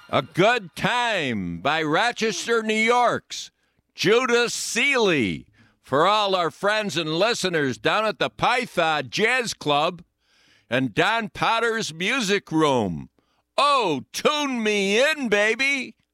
A Good Time by Rochester, New York's Judas Seeley. For all our friends and listeners down at the Python Jazz Club and Don Potter's Music Room. Oh, tune me in, baby.